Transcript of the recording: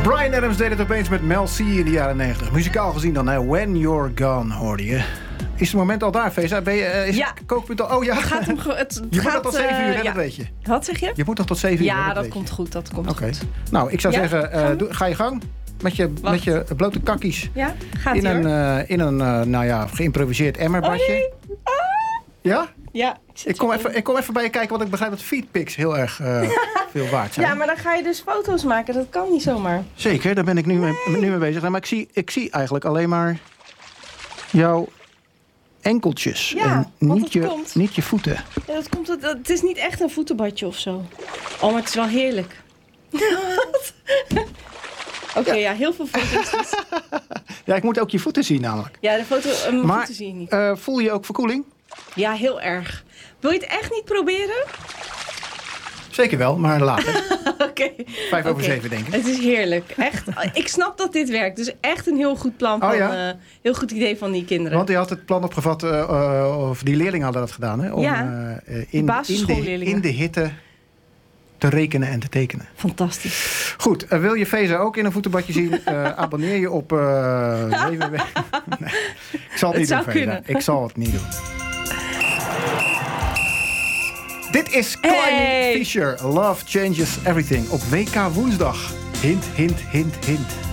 Bryan Adams deed het opeens met Mel C in de jaren 90. Muzikaal gezien dan, hè? When You're Gone, hoorde je. Is het moment al daar, Feza? Is het kookpunt al? Oh ja. Je moet nog tot 7 uur, hè, dat weet je. Wat zeg je? Je moet nog tot 7 uur. Ja, dat komt goed. Oké. Nou, ik zou zeggen, ga je gang. Met je blote kakkies. Ja, gaat in een geïmproviseerd emmerbadje. Ja? Ja. Ik kom even bij je kijken, want ik begrijp dat feedpics heel erg veel waard zijn. Ja, maar dan ga je dus foto's maken. Dat kan niet zomaar. Zeker, daar ben ik nu mee bezig. Maar ik zie eigenlijk alleen maar jouw enkeltjes. Ja, en komt. niet je voeten. Ja, dat komt. Het is niet echt een voetenbadje of zo. Oh, maar het is wel heerlijk. Oké, heel veel foto's. Dus. Ja, ik moet ook je voeten zien namelijk. Ja, de voeten zie je niet. Voel je ook verkoeling? Ja, heel erg. Wil je het echt niet proberen? Zeker wel, maar later. Oké. 7:05, denk ik. Het is heerlijk. Echt. Ik snap dat dit werkt. Dus echt een heel goed plan. Heel goed idee van die kinderen. Want die had het plan opgevat, of die leerlingen hadden dat gedaan. Hè, om in de hitte te rekenen en te tekenen. Fantastisch. Goed, wil je Feza ook in een voetenbadje zien? Abonneer je op www. Nee, ik zal het niet doen, Feza. Ik zal het niet doen. Dit is Climie Fisher. Love Changes Everything. Op WK woensdag. Hint, hint, hint, hint.